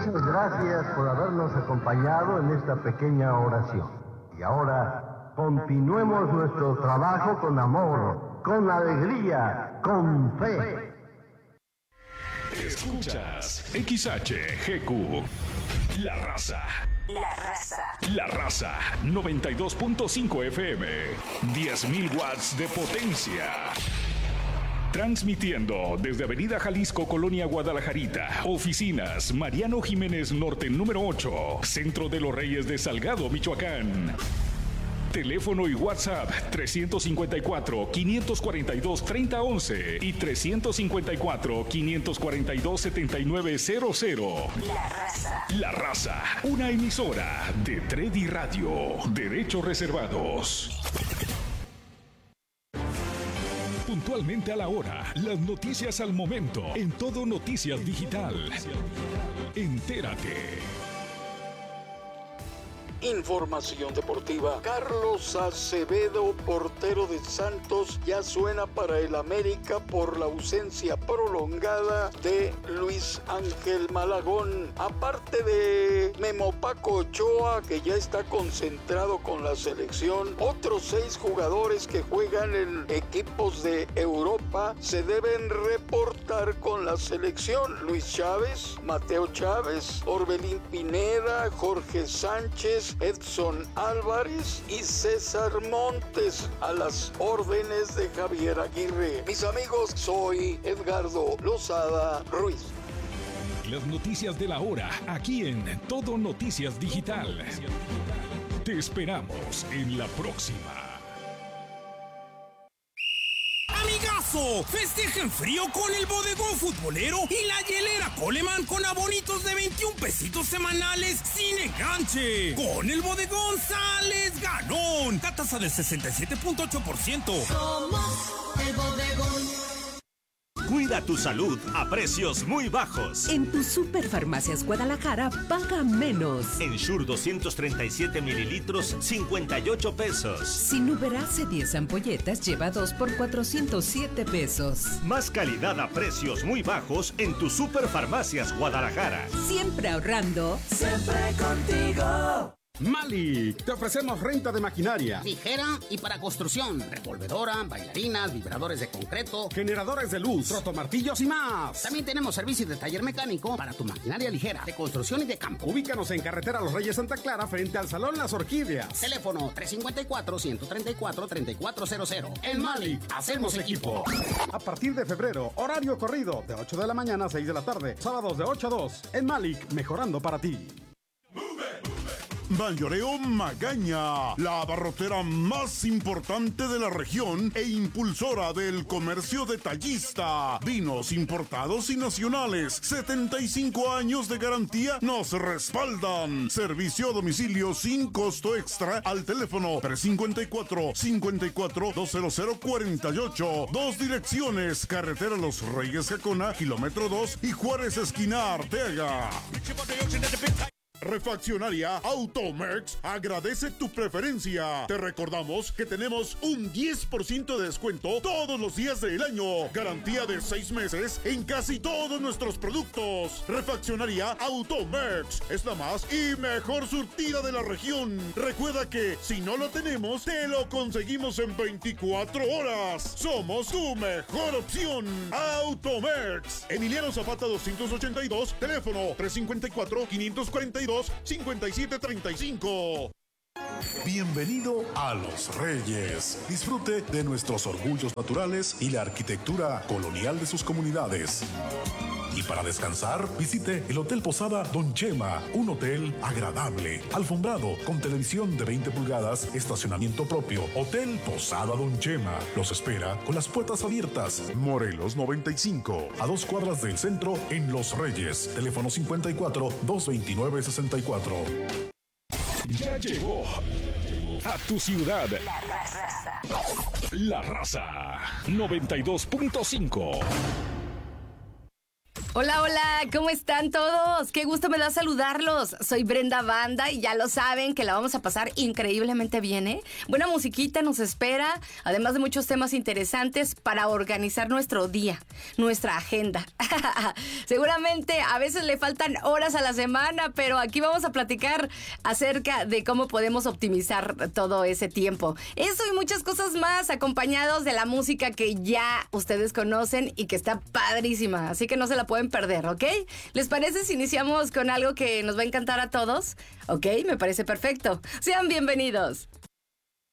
Muchas gracias por habernos acompañado en esta pequeña oración. Y ahora, continuemos nuestro trabajo con amor, con alegría, con fe. Escuchas XHGQ, La Raza. La Raza. La Raza, 92.5 FM, 10.000 watts de potencia. Transmitiendo desde Avenida Jalisco, Colonia Guadalajarita. Oficinas Mariano Jiménez Norte, número 8. Centro de los Reyes de Salgado, Michoacán. Teléfono y WhatsApp 354-542-3011 y 354-542-7900. La Raza. La Raza, una emisora de Tredi Radio. Derechos reservados. Puntualmente a la hora, las noticias al momento, en Todo Noticias Digital. Entérate. Información deportiva. Carlos Acevedo, portero de Santos, ya suena para el América por la ausencia prolongada de Luis Ángel Malagón. Aparte de Memo Paco Ochoa, que ya está concentrado con la selección, otros 6 jugadores que juegan en equipos de Europa se deben reportar con la selección. Luis Chávez, Mateo Chávez, Orbelín Pineda, Jorge Sánchez, Edson Álvarez y César Montes, a las órdenes de Javier Aguirre. Mis amigos, soy Edgardo Lozada Ruiz. Las noticias de la hora, aquí en Todo Noticias Digital. Te esperamos en la próxima. ¡Amigazo! Festeja en frío con el Bodegón Futbolero y la Hielera Coleman con abonitos de 21 pesitos semanales sin enganche. Con el Bodegón sales ganón. Tasa del 67.8%. Somos el Bodegón. Cuida tu salud a precios muy bajos. En tu Superfarmacias Guadalajara paga menos. Ensure 237 mililitros, 58 pesos. Sinuberase 10 ampolletas lleva 2 por 407 pesos. Más calidad a precios muy bajos en tu Superfarmacias Guadalajara. Siempre ahorrando. Siempre contigo. Malik, te ofrecemos renta de maquinaria ligera y para construcción, revolvedora, bailarinas, vibradores de concreto, generadores de luz, rotomartillos y más. También tenemos servicio de taller mecánico para tu maquinaria ligera, de construcción y de campo. Ubícanos en carretera Los Reyes Santa Clara frente al Salón Las Orquídeas. Teléfono 354-134-3400. En Malik, hacemos equipo. A partir de febrero, horario corrido de 8 de la mañana a 6 de la tarde, sábados de 8 a 2. En Malik, mejorando para ti. Mayoreo Magaña, la abarrotera más importante de la región e impulsora del comercio detallista. Vinos importados y nacionales, 75 años de garantía nos respaldan. Servicio a domicilio sin costo extra al teléfono 354-54-20048. 2 direcciones, carretera Los Reyes Jacona, kilómetro 2 y Juárez esquina Arteaga. Refaccionaria Automex agradece tu preferencia. Te recordamos que tenemos un 10% de descuento todos los días del año. Garantía de 6 meses en casi todos nuestros productos. Refaccionaria Automex es la más y mejor surtida de la región. Recuerda que si no lo tenemos, te lo conseguimos en 24 horas. Somos tu mejor opción. Automex. Emiliano Zapata 282, teléfono 354-542-5735. Bienvenido a Los Reyes. Disfrute de nuestros orgullos naturales y la arquitectura colonial de sus comunidades. Y para descansar, visite el Hotel Posada Don Chema, un hotel agradable, alfombrado, con televisión de 20 pulgadas, estacionamiento propio. Hotel Posada Don Chema los espera con las puertas abiertas. Morelos 95, a 2 cuadras del centro en Los Reyes. Teléfono 54-229-64. Ya llegó a tu ciudad La Raza. La Raza 92.5. Hola, hola, ¿cómo están todos? Qué gusto me da saludarlos. Soy Brenda Banda y ya lo saben que la vamos a pasar increíblemente bien, ¿eh? Buena musiquita nos espera, además de muchos temas interesantes para organizar nuestro día, nuestra agenda. Seguramente a veces le faltan horas a la semana, pero aquí vamos a platicar acerca de cómo podemos optimizar todo ese tiempo. Eso y muchas cosas más, acompañados de la música que ya ustedes conocen y que está padrísima, así que no se la pueden perder, ¿ok? ¿Les parece si iniciamos con algo que nos va a encantar a todos? Ok, me parece perfecto. Sean bienvenidos.